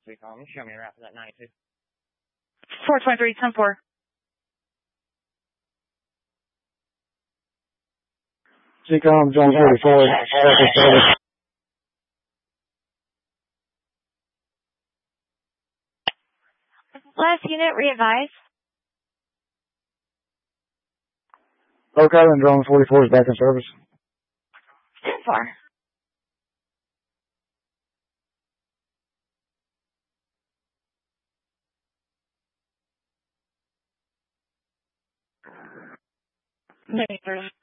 Show me a route for that 92. 423, 10-4. Seacom, Jones 44, service. Last unit, re-advise. Oak Island, drone 44 is back in service. 10-4. Maybe 30.